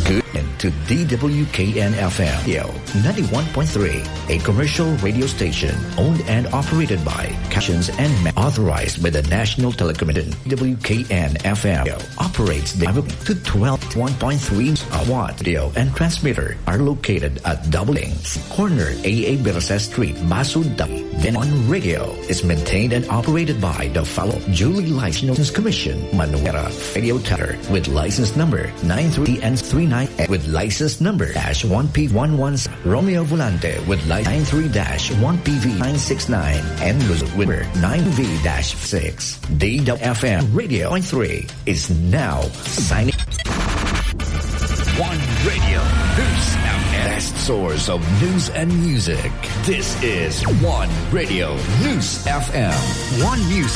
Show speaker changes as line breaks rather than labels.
Good to DWKN-FM 91.3, a commercial radio station owned and operated by Cashins and authorized by the National Telecommunications. WKN-FM operates the to 12.1.3 watt radio and transmitter are located at Doubling Corner AA Birasa Street, Basud. Then on radio is maintained and operated by the fellow Julie License Commission Manuera Radio Teller with license number 93N39 with license number -1P11 Romeo Volante with license 93-1PV969 and Luzon with 9V-6. DWFM Radio 3 is now signing. One Radio News FM, best source of news and music. This is One Radio News FM. One News